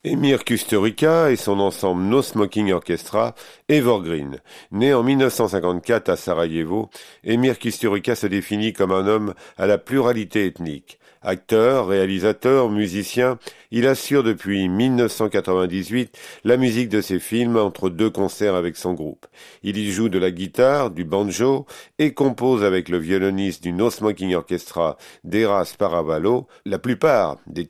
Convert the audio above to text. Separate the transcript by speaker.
Speaker 1: Emir Kusturica et son ensemble No Smoking Orchestra, Evergreen. Né en 1954 à Sarajevo, Emir Kusturica se définit comme un homme à la pluralité ethnique. Acteur, réalisateur, musicien, il assure depuis 1998 la musique de ses films entre deux concerts avec son groupe. Il y joue de la guitare, du banjo et compose avec le violoniste du No Smoking Orchestra, Deras Paravallo, la plupart des